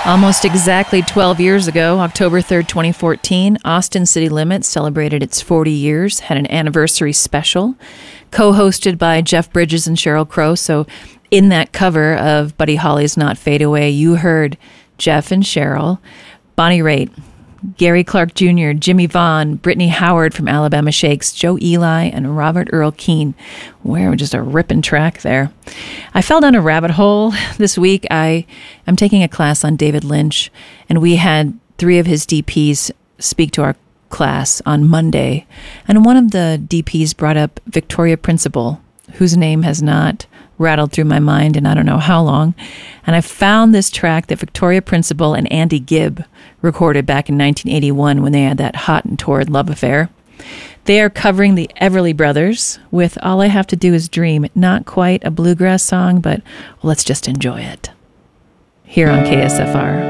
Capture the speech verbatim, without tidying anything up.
Almost exactly twelve years ago, October third, twenty fourteen, Austin City Limits celebrated its forty years, had an anniversary special, co-hosted by Jeff Bridges and Sheryl Crow. So in that cover of Buddy Holly's Not Fade Away, you heard Jeff and Sheryl, Bonnie Raitt, Gary Clark Junior, Jimmy Vaughn, Brittany Howard from Alabama Shakes, Joe Eli, and Robert Earl Keen. Wow, just a ripping track there. I fell down a rabbit hole this week. I am taking a class on David Lynch, and we had three of his D Ps speak to our class on Monday. And one of the D Ps brought up Victoria Principal, whose name has not rattled through my mind in I don't know how long. And I found this track that Victoria Principal and Andy Gibb recorded back in nineteen eighty-one when they had that hot and torrid love affair. They are covering the Everly Brothers with All I Have to Do Is Dream. Not quite a bluegrass song, but let's just enjoy it. Here on K S F R.